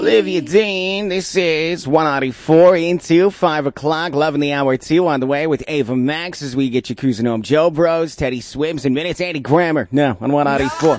Olivia Dean, this is 194 into 5 o'clock, loving the hour 2 on the way with Ava Max as we get you cruising home. Joe Bros, Teddy Swims, and minutes. Andy Grammer, no, on 194.